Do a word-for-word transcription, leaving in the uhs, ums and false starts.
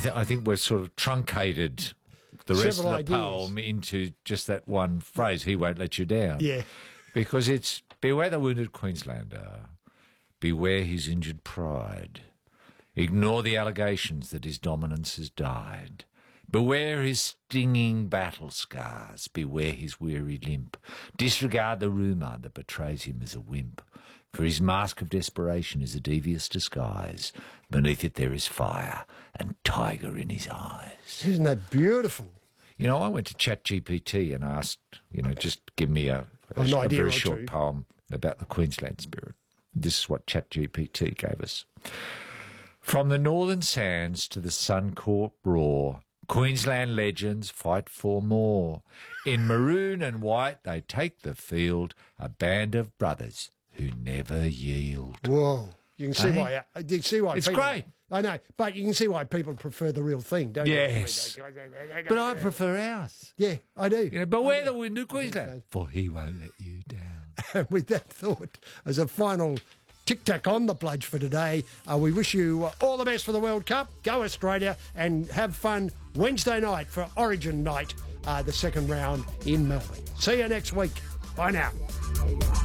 th- I think we've sort of truncated the rest Several of the ideas. poem into just that one phrase, he won't let you down. Yeah. Because it's, beware the wounded Queenslander, beware his injured pride, ignore the allegations that his dominance has died, beware his stinging battle scars, beware his weary limp, disregard the rumour that betrays him as a wimp, for his mask of desperation is a devious disguise, beneath it there is fire and tiger in his eyes. Isn't that beautiful? You know, I went to ChatGPT and asked, you know, just give me a, a, An a idea very or short two. poem about the Queensland spirit. This is what ChatGPT gave us. From the northern sands to the Suncorp roar, Queensland legends fight for more. In maroon and white they take the field, a band of brothers who never yield. Whoa. You can see Eh? why. Uh, you can see why It's people, great. I know, but you can see why people prefer the real thing, don't Yes. you? But I prefer ours. Yeah, I do. You know, beware the wind of Queensland, for he won't let you down. And with that thought, as a final tic-tac on the pledge for today, uh, we wish you uh, all the best for the World Cup. Go Australia and have fun Wednesday night for Origin night, uh, the second round in Melbourne. See you next week. Bye now.